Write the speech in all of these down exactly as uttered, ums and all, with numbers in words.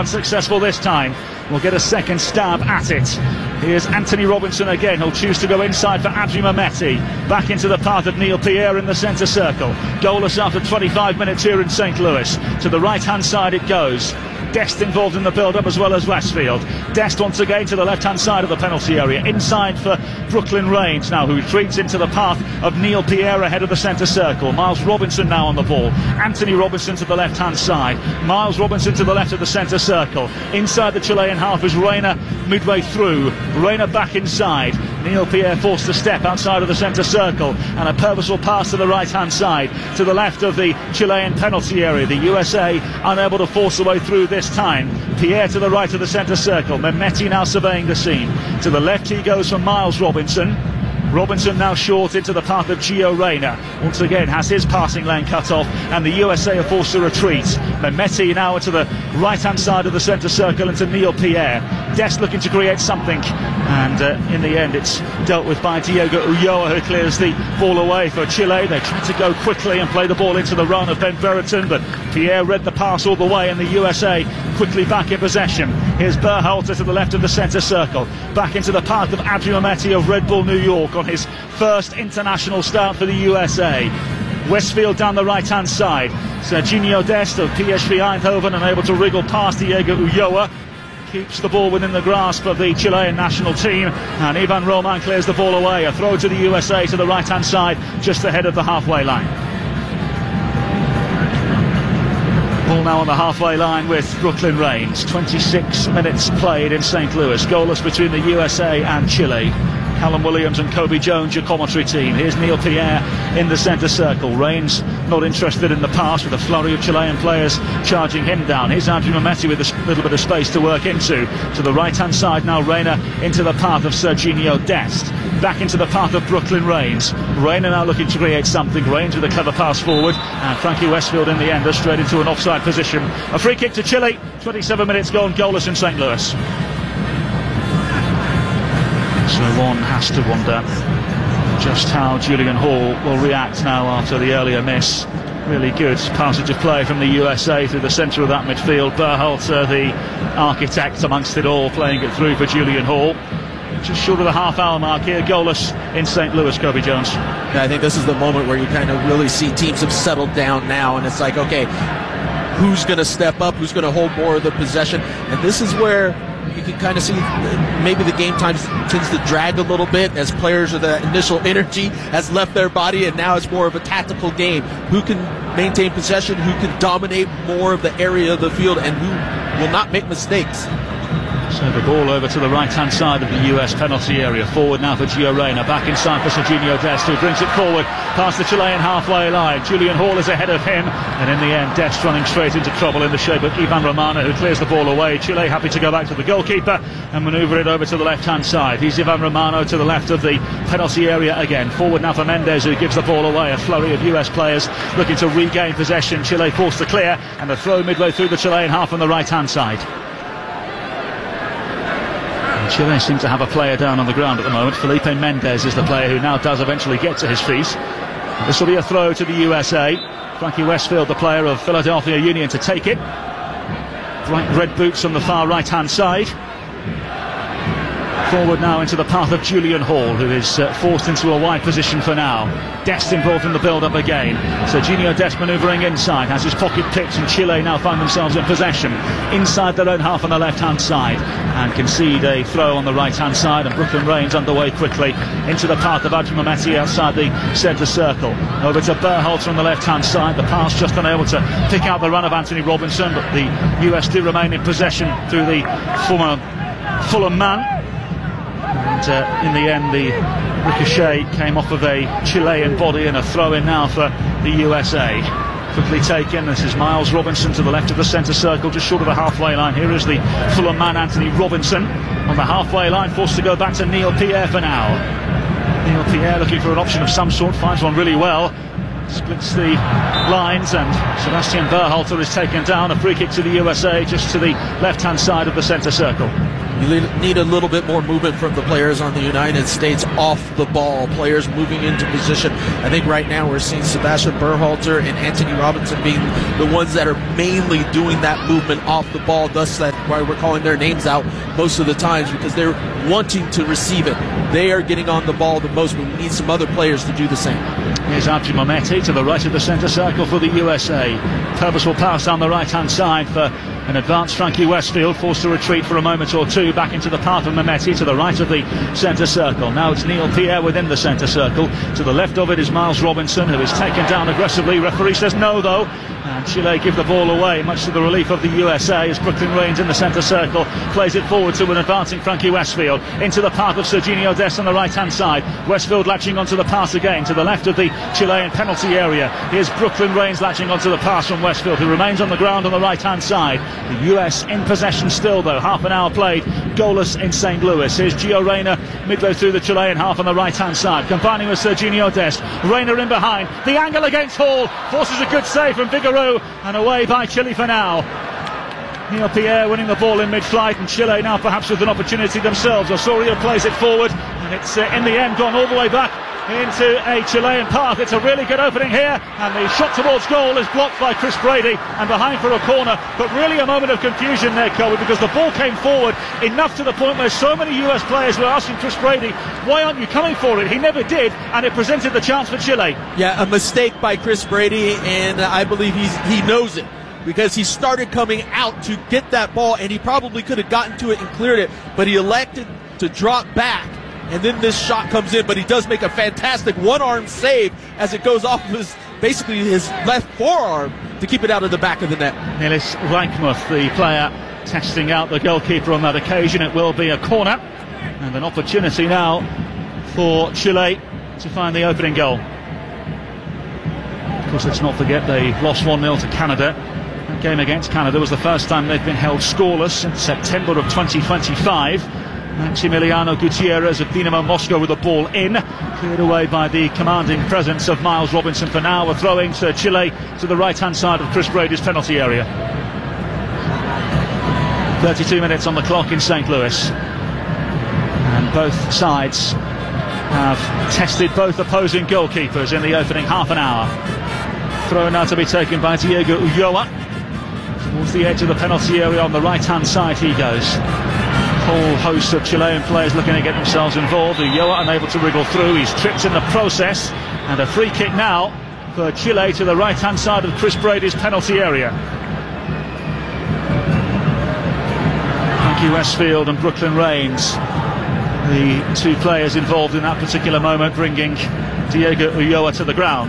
unsuccessful this time, will get a second stab at it. Here's Anthony Robinson again. He'll choose to go inside for Adrian Mehmeti. Back into the path of Neil Pierre in the centre circle. Goalless after twenty-five minutes here in Saint Louis. To the right-hand side it goes. Dest involved in the build-up as well as Westfield. Dest once again to the left-hand side of the penalty area. Inside for Brooklyn Raines now, who retreats into the path of Neil Pierre ahead of the centre circle. Miles Robinson now on the ball. Anthony Robinson to the left-hand side. Miles Robinson to the left of the centre circle. Inside the Chilean half is Reina midway through. Reina back inside. Neil Pierre forced to step outside of the centre circle, and a purposeful pass to the right-hand side to the left of the Chilean penalty area. The U S A unable to force their way through this time. Pierre to the right of the centre circle. Mehmeti now surveying the scene. To the left he goes for Miles Robinson. Robinson now short into the path of Gio Reyna. Once again has his passing lane cut off, and the U S A are forced to retreat. Mehmeti now to the right-hand side of the centre circle into Neil Pierre. Dest looking to create something, and uh, in the end it's dealt with by Diego Ulloa, who clears the ball away for Chile. They try to go quickly and play the ball into the run of Ben Brereton, but Pierre read the pass all the way, and the U S A quickly back in possession. Here's Berhalter to the left of the centre circle. Back into the path of Adrian Mehmeti of Red Bull New York on his first international start for the U S A. Westfield down the right-hand side. Serginho Dest of P S V Eindhoven unable to wriggle past Diego Ulloa. Keeps the ball within the grasp of the Chilean national team, and Ivan Roman clears the ball away. A throw to the U S A to the right-hand side, just ahead of the halfway line. Ball now on the halfway line with Brooklyn Raines. twenty-six minutes played in Saint Louis. Goalless between the U S A and Chile. Callum Williams and Kobe Jones, your commentary team. Here's Neil Pierre in the centre circle. Raines not interested in the pass, with a flurry of Chilean players charging him down. Here's Adrian Mehmeti with a little bit of space to work into. To the right-hand side now, Reina into the path of Serginho Dest. Back into the path of Brooklyn Raines. Reina now looking to create something. Raines with a clever pass forward, and Frankie Westfield in the end is straight into an offside position. A free kick to Chile. twenty-seven minutes gone, goalless in Saint Louis. So one has to wonder just how Julian Hall will react now after the earlier miss. Really good passage of play from the U S A through the centre of that midfield. Berhalter, the architect amongst it all, playing it through for Julian Hall. Just short of the half-hour mark here, goalless in Saint Louis. Kobe Jones. Yeah, I think this is the moment where you kind of really see teams have settled down now, and it's like, okay, who's going to step up, who's going to hold more of the possession, and this is where you can kind of see maybe the game time tends to drag a little bit as players, or the initial energy has left their body, and now it's more of a tactical game. Who can maintain possession, who can dominate more of the area of the field, and who will not make mistakes. So the ball over to the right-hand side of the U S penalty area. Forward now for Gio Reyna. Back inside for Serginho Dest, who brings it forward past the Chilean halfway line. Julian Hall is ahead of him, and in the end Dest running straight into trouble in the shape of Ivan Romano, who clears the ball away. Chile happy to go back to the goalkeeper and manoeuvre it over to the left-hand side. He's Ivan Romano to the left of the penalty area again. Forward now for Mendes, who gives the ball away. A flurry of U S players looking to regain possession. Chile forced to clear, and a throw midway through the Chilean half on the right-hand side. Chile seem to have a player down on the ground at the moment. Felipe Mendes is the player who now does eventually get to his feet. This will be a throw to the U S A. Frankie Westfield, the player of Philadelphia Union, to take it. Bright red boots on the far right-hand side. Forward now into the path of Julian Hall, who is uh, forced into a wide position for now. Dest involved in the build-up again. Serginho Dest manoeuvring inside, has his pocket picked, and Chile now find themselves in possession inside their own half on the left-hand side, and concede a throw on the right-hand side, and Brooklyn Raines underway quickly into the path of Adrian Mehmeti outside the centre circle. Over to Berhalter on the left-hand side. The pass just unable to pick out the run of Anthony Robinson, but the U S do remain in possession through the former Fulham man. And uh, in the end, the ricochet came off of a Chilean body, and a throw-in now for the U S A. Quickly taken. This is Miles Robinson to the left of the centre circle, just short of the halfway line. Here is the Fulham man, Anthony Robinson, on the halfway line, forced to go back to Neil Pierre for now. Neil Pierre looking for an option of some sort, finds one really well. Splits the lines, and Sebastian Berhalter is taken down. A free kick to the U S A, just to the left-hand side of the centre circle. You need a little bit more movement from the players on the United States off the ball, players moving into position. I think right now we're seeing Sebastian Berhalter and Antonee Robinson being the ones that are mainly doing that movement off the ball, thus that's why we're calling their names out most of the times, because they're wanting to receive it. They are getting on the ball the most, but we need some other players to do the same. Here's Adrian Mehmeti to the right of the centre circle for the U S A. Purposeful pass down the right-hand side for an advanced Frankie Westfield, forced to retreat for a moment or two back into the path of Mehmeti to the right of the centre circle. Now it's Neil Pierre within the centre circle. To the left of it is Miles Robinson, who is taken down aggressively. Referee says no, though, and Chile give the ball away, much to the relief of the U S A, as Brooklyn Raines in the centre circle plays it forward to an advancing Frankie Westfield into the path of Serginho Dest on the right-hand side. Westfield latching onto the pass again to the left of the Chilean penalty area. Here's Brooklyn Raines latching onto the pass from Westfield, who remains on the ground on the right-hand side. The U S in possession still, though. Half an hour played, goalless in Saint Louis. Here's Gio Reyna midway through the Chilean half on the right-hand side, combining with Serginho Dest. Reyna in behind, the angle against Hall, forces a good save from Figueroa, and away by Chile for now. Neil Pierre winning the ball in mid-flight, and Chile now perhaps with an opportunity themselves. Osorio plays it forward, and it's uh, in the end gone all the way back into a Chilean path. It's a really good opening here, and the shot towards goal is blocked by Chris Brady and behind for a corner. But really a moment of confusion there, Colby, because the ball came forward enough to the point where so many U S players were asking Chris Brady, why aren't you coming for it? He never did, and it presented the chance for Chile. Yeah, a mistake by Chris Brady, and I believe he's, he knows it, because he started coming out to get that ball, and he probably could have gotten to it and cleared it, but he elected to drop back. And then this shot comes in, but he does make a fantastic one-arm save as it goes off his, basically his left forearm to keep it out of the back of the net. Nilis Reichmuth, the player, testing out the goalkeeper on that occasion. It will be a corner, and an opportunity now for Chile to find the opening goal. Of course, let's not forget they lost one nil to Canada. That game against Canada was the first time they've been held scoreless since September of twenty twenty-five. Maximiliano Gutierrez of Dynamo Moscow with the ball in, cleared away by the commanding presence of Miles Robinson. For now, we're throwing to Chile to the right-hand side of Chris Brady's penalty area. thirty-two minutes on the clock in Saint Louis, and both sides have tested both opposing goalkeepers in the opening half an hour. Throw now to be taken by Diego Ulloa towards the edge of the penalty area on the right-hand side. He goes. Whole host of Chilean players looking to get themselves involved. Ulloa unable to wriggle through. He's tripped in the process, and a free kick now for Chile to the right-hand side of Chris Brady's penalty area. Frankie Westfield and Brooklyn Raines, the two players involved in that particular moment, bringing Diego Ulloa to the ground.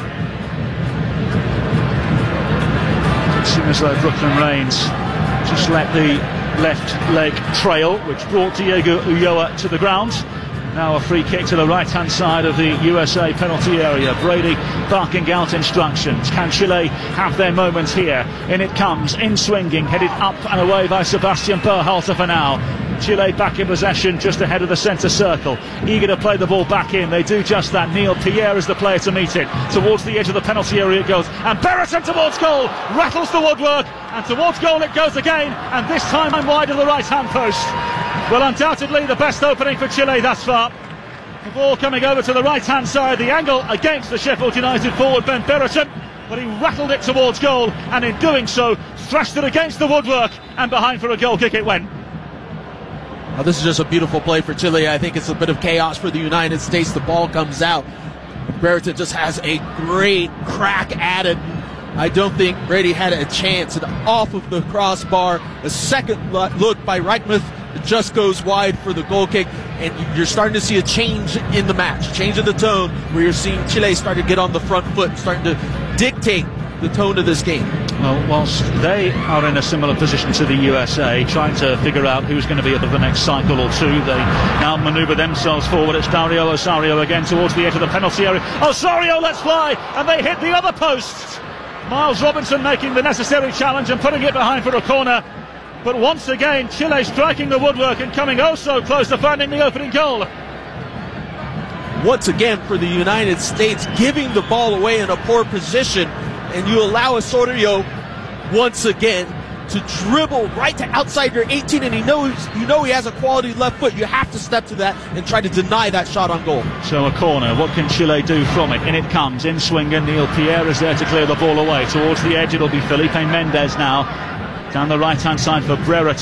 It seems as though Brooklyn Raines just let the left leg trail, which brought Diego Ulloa to the ground. Now a free kick to the right-hand side of the U S A penalty area. Brady barking out instructions. Can Chile have their moment here? In it comes, in swinging, headed up and away by Sebastian Berhalter for now. Chile back in possession just ahead of the centre circle, eager to play the ball back in. They do just that. Neil Pierre is the player to meet it. Towards the edge of the penalty area it goes, and Berhalter towards goal, rattles the woodwork, and towards goal it goes again, and this time wide of the right hand post. Well, undoubtedly the best opening for Chile thus far. The ball coming over to the right hand side, the angle against the Sheffield United forward Ben Berhalter, but he rattled it towards goal, and in doing so thrashed it against the woodwork, and behind for a goal kick it went. Now, this is just a beautiful play for Chile. I think it's a bit of chaos for the United States. The ball comes out. Berhalter just has a great crack at it. I don't think Brady had a chance. And off of the crossbar, a second look by Reichmuth, it just goes wide for the goal kick. And you're starting to see a change in the match, change in the tone, where you're seeing Chile start to get on the front foot, starting to dictate the tone of this game. Well, whilst they are in a similar position to the U S A, trying to figure out who's going to be at the next cycle or two, they now manoeuvre themselves forward. It's Dario Osorio again towards the edge of the penalty area. Osorio lets fly, and they hit the other post. Miles Robinson making the necessary challenge and putting it behind for a corner. But once again, Chile striking the woodwork and coming oh so close to finding the opening goal. Once again, for the United States, giving the ball away in a poor position, and you allow Osorio once again to dribble right to outside your eighteen, and he knows you know he has a quality left foot. You have to step to that and try to deny that shot on goal. So a corner. What can Chile do from it? In it comes. In swinger. Neil Pierre is there to clear the ball away. Towards the edge it'll be Felipe Mendes now. Down the right hand side for Brera.